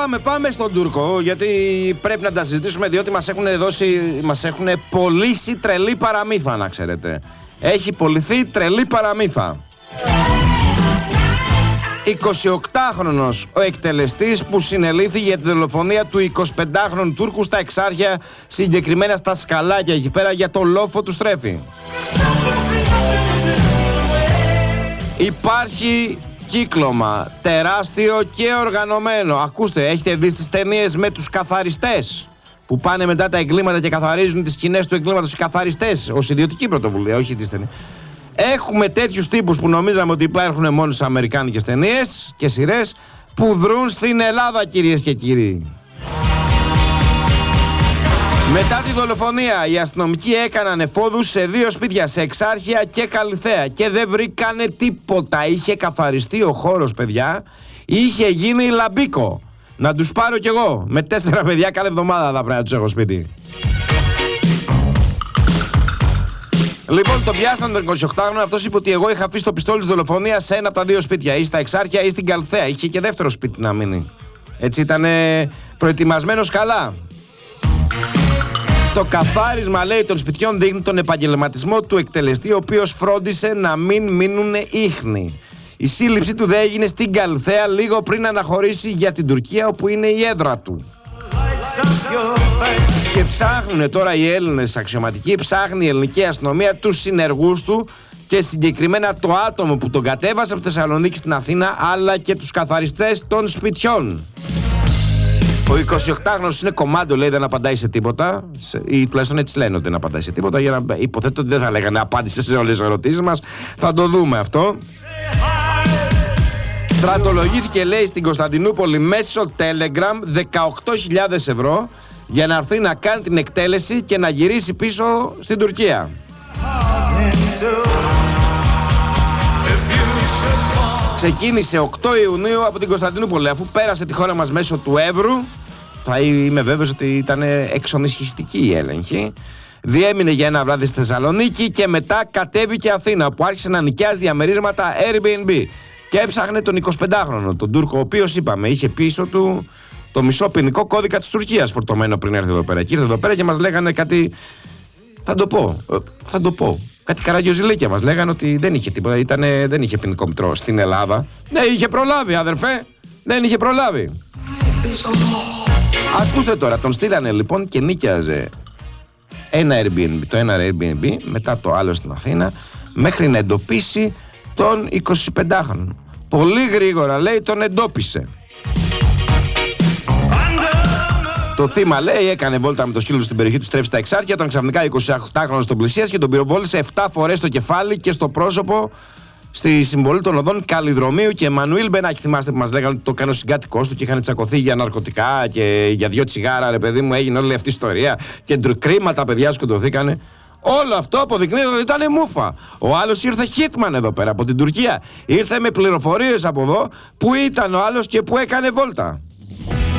Πάμε στον Τούρκο, γιατί πρέπει να τα συζητήσουμε, διότι μας έχουν πωλήσει τρελή παραμύθα, να ξέρετε. Έχει πωληθεί τρελή παραμύθα. 28χρονος ο εκτελεστής που συνελήφθη για τη δολοφονία του 25χρονου Τούρκου στα Εξάρχεια, συγκεκριμένα στα Σκαλάκια εκεί πέρα, για το λόφο του Στρέφη. Υπάρχει κύκλωμα τεράστιο και οργανωμένο. Ακούστε, έχετε δει τις ταινίες με τους καθαριστές που πάνε μετά τα εγκλήματα και καθαρίζουν τις σκηνές του εγκλήματος, οι καθαριστές, ως ιδιωτική πρωτοβουλία, όχι τις ταινίες. Έχουμε τέτοιους τύπους που νομίζαμε ότι υπάρχουν μόνο στις αμερικάνικες ταινίες και σειρές, που δρούν στην Ελλάδα, κυρίες και κύριοι. Μετά τη δολοφονία, οι αστυνομικοί έκαναν εφόδους σε 2 σπίτια, σε Εξάρχεια και Καλιθέα, και δεν βρήκανε τίποτα. Είχε καθαριστεί ο χώρος, παιδιά. Είχε γίνει λαμπίκο. Να τους πάρω κι εγώ. Με 4 παιδιά κάθε εβδομάδα θα πρέπει να τους έχω σπίτι. Λοιπόν, τον πιάσαν τον 28χρονο. Αυτός είπε ότι εγώ είχα αφήσει το πιστόλι της δολοφονίας σε ένα από τα 2 σπίτια, ή στα Εξάρχεια ή στην Καλιθέα. Είχε και δεύτερο σπίτι να μείνει. Έτσι ήταν προετοιμασμένος καλά. Το καθάρισμα, λέει, των σπιτιών δείχνει τον επαγγελματισμό του εκτελεστή, ο οποίος φρόντισε να μην μείνουν ίχνη. Η σύλληψή του δεν έγινε στην Καλιθέα λίγο πριν αναχωρήσει για την Τουρκία, όπου είναι η έδρα του. Και ψάχνουν τώρα οι Έλληνες αξιωματικοί, ψάχνει η ελληνική αστυνομία τους συνεργούς του και συγκεκριμένα το άτομο που τον κατέβασε από τη Θεσσαλονίκη στην Αθήνα, αλλά και τους καθαριστές των σπιτιών. Ο 28χρονος είναι κομμάντο, λέει, δεν απαντάει σε τίποτα, ή τουλάχιστον έτσι λένε ότι δεν απαντάει σε τίποτα, για να υποθέτω ότι δεν θα λέγανε απάντησε σε όλες τις ερωτήσεις μας. Θα το δούμε αυτό. Στρατολογήθηκε, λέει, στην Κωνσταντινούπολη μέσω Telegram 18.000 ευρώ για να έρθει να κάνει την εκτέλεση και να γυρίσει πίσω στην Τουρκία. Ξεκίνησε 8 Ιουνίου από την Κωνσταντινούπολη, αφού πέρασε τη χώρα μας μέσω του Εύρου. Θα είμαι βέβαιος ότι ήταν εξονισχυστική η έλεγχη. Διέμεινε για ένα βράδυ στη Θεσσαλονίκη και μετά κατέβηκε Αθήνα, που άρχισε να νοικιάζει διαμερίσματα Airbnb. Και έψαχνε τον 25χρονο, τον Τούρκο, ο οποίος, είπαμε, είχε πίσω του το μισό ποινικό κώδικα της Τουρκίας φορτωμένο πριν έρθει εδώ πέρα. Και ήρθε εδώ πέρα και μας λέγανε κάτι. Θα το πω. Κάτι καραγκιόζηλίκια μας λέγανε ότι δεν είχε τίποτα, δεν είχε ποινικό μητρό στην Ελλάδα. Δεν είχε προλάβει, αδερφέ. Δεν είχε προλάβει. Ακούστε τώρα, τον στείλανε λοιπόν και νίκιαζε ένα Airbnb, το ένα Airbnb, μετά το άλλο στην Αθήνα, μέχρι να εντοπίσει τον 25χρονο. Πολύ γρήγορα, λέει, τον εντόπισε. Το θύμα, λέει, έκανε βόλτα με το σκύλο στην περιοχή του Στρέφη στα Εξάρχεια. Τον ξαφνικά 28χρονος τον πλησίασε και τον πυροβόλησε 7 φορές στο κεφάλι και στο πρόσωπο, στη συμβολή των οδών Καλλιδρομίου και Εμμανουήλ Μπενάκη. Θυμάστε που μας λέγανε ότι το έκανε ο συγκάτοικός του και είχαν τσακωθεί για ναρκωτικά και για 2 τσιγάρα, ρε παιδί μου, έγινε όλη αυτή η ιστορία. Και κρίματα, παιδιά, σκοτωθήκανε. Όλο αυτό αποδεικνύεται ότι ήταν μούφα. Ο άλλος ήρθε hitman εδώ πέρα από την Τουρκία. Ήρθε με πληροφορίες από εδώ που ήταν ο άλλος και που έκανε βόλτα.